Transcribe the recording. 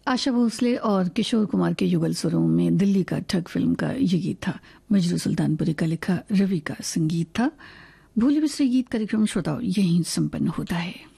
आशा भोसले और किशोर कुमार के युगल स्वरों में दिल्ली का ठग फिल्म का ये गीत था। मजरू सुल्तानपुरी का लिखा रवि का संगीत था। भूले बिसरे गीत कार्यक्रम श्रोताओं यहीं संपन्न होता है।